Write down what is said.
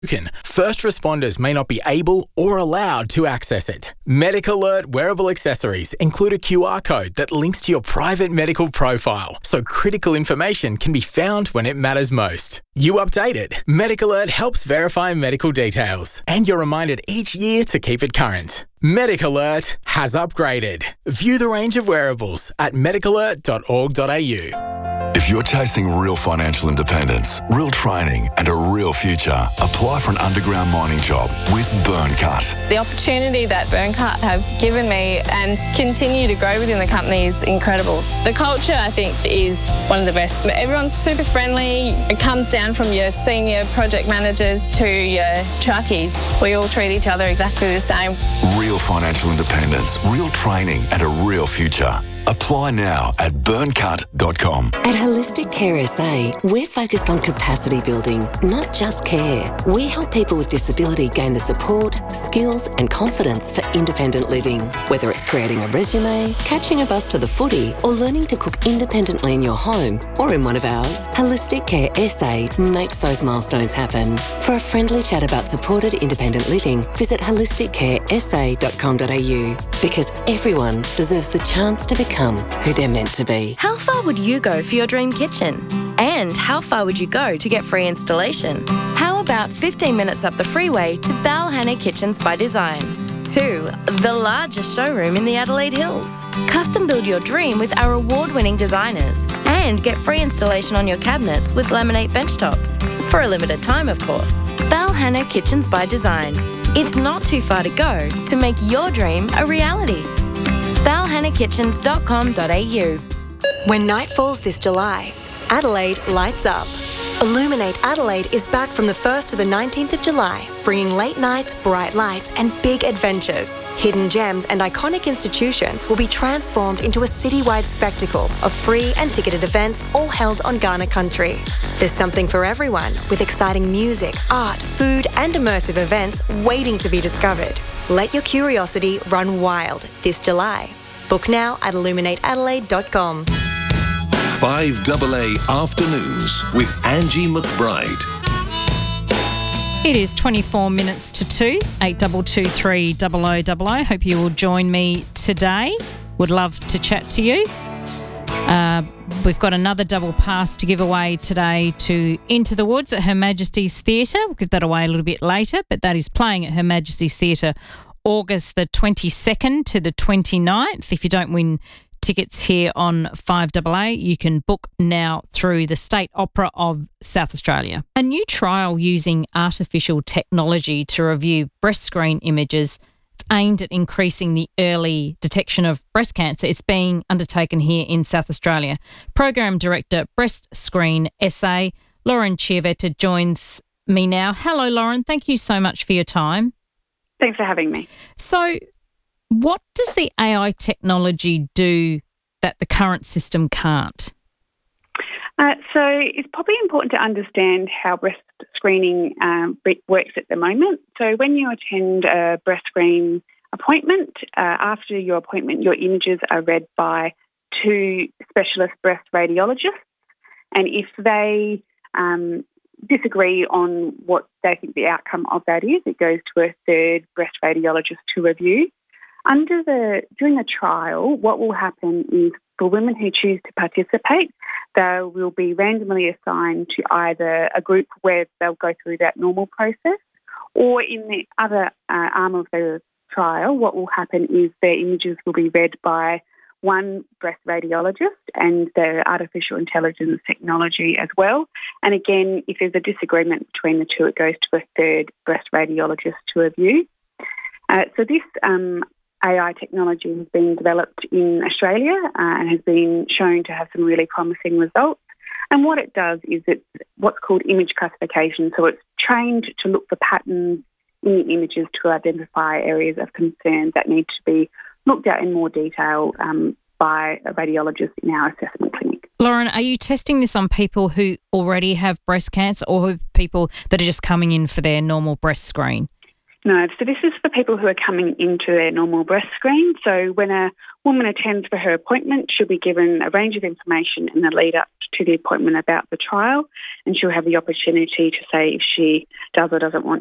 First responders may not be able or allowed to access it. Medical Alert wearable accessories include a QR code that links to your private medical profile, so critical information can be found when it matters most. You update it. Medical Alert helps verify medical details, and you're reminded each year to keep it current. Medical Alert has upgraded. View the range of wearables at medicalert.org.au. If you're chasing real financial independence, real training and a real future, apply for an underground mining job with Burncut. The opportunity that Burncut have given me and continue to grow within the company is incredible. The culture, I think, is one of the best. Everyone's super friendly. It comes down from your senior project managers to your truckies. We all treat each other exactly the same. Real financial independence, real training and a real future. Apply now at burncut.com. At Holistic Care SA, we're focused on capacity building, not just care. We help people with disability gain the support, skills and confidence for independent living. Whether it's creating a resume, catching a bus to the footy or learning to cook independently in your home or in one of ours, Holistic Care SA makes those milestones happen. For a friendly chat about supported independent living, visit holisticcaresa.com.au, because everyone deserves the chance to become who they're meant to be. How far would you go for your dream kitchen? And how far would you go to get free installation? How about 15 minutes up the freeway to Balhanna Kitchens by Design? 2. The largest showroom in the Adelaide Hills. Custom build your dream with our award-winning designers and get free installation on your cabinets with laminate benchtops. For a limited time, of course. Balhanna Kitchens by Design. It's not too far to go to make your dream a reality. balhannakitchens.com.au. When night falls this July, Adelaide lights up. Illuminate Adelaide is back from the 1st to the 19th of July, bringing late nights, bright lights and big adventures. Hidden gems and iconic institutions will be transformed into a citywide spectacle of free and ticketed events, all held on Kaurna country. There's something for everyone, with exciting music, art, food and immersive events waiting to be discovered. Let your curiosity run wild this July. Book now at illuminateadelaide.com. 5AA Afternoons with Angie McBride. It is 24 minutes to 2, 8223 0000. Hope you will join me today. Would love to chat to you. We've got another double pass to give away today to Into the Woods at Her Majesty's Theatre. We'll give that away a little bit later, but that is playing at Her Majesty's Theatre August the 22nd to the 29th. If you don't win tickets here on 5AA, you can book now through the State Opera of South Australia. A new trial using artificial technology to review breast screen images. It's aimed at increasing the early detection of breast cancer. It's being undertaken here in South Australia. Program Director, Breast Screen SA, Lauren Chiavetta joins me now. Hello, Lauren. Thank you so much for your time. Thanks for having me. So, what does the AI technology do that the current system can't? So it's probably important to understand how breast screening works at the moment. So when you attend a breast screen appointment, after your appointment, your images are read by 2 specialist breast radiologists. And if they disagree on what they think the outcome of that is, it goes to a 3rd breast radiologist to review. During the trial, what will happen is for women who choose to participate, they will be randomly assigned to either a group where they'll go through that normal process, or in the other arm of the trial, what will happen is their images will be read by 1 breast radiologist and the artificial intelligence technology as well. And again, if there's a disagreement between the 2, it goes to a 3rd breast radiologist to review. So this AI technology has been developed in Australia and has been shown to have some really promising results. And what it does is it's what's called image classification. So it's trained to look for patterns in the images to identify areas of concern that need to be looked at in more detail by a radiologist in our assessment clinic. Lauren, are you testing this on people who already have breast cancer or people that are just coming in for their normal breast screen? No, so this is for people who are coming into their normal breast screen. So when a woman attends for her appointment, she'll be given a range of information in the lead up to the appointment about the trial, and she'll have the opportunity to say if she does or doesn't want